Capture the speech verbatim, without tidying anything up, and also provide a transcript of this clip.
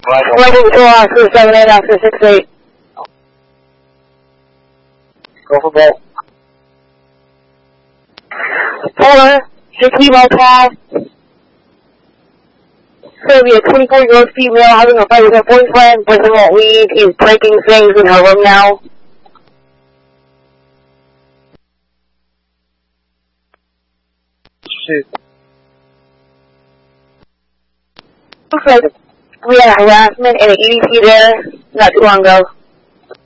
Flight control, Oscar seven eight, Oscar six eight. Go for bolt. Polar, Shakimo call. Serbia, twenty-four-year-old female having a fight with her boyfriend. Boyfriend won't leave. He's breaking things in her room now. Shoot. Looks like we had harassment and an E D C there not too long ago.